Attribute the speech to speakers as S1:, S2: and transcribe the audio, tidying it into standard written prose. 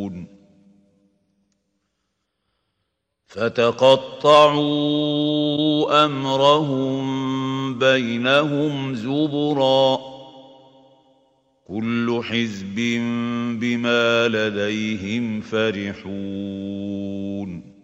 S1: فتقطعوا أمرهم بينهم زبرا كل حزب بما لديهم فرحون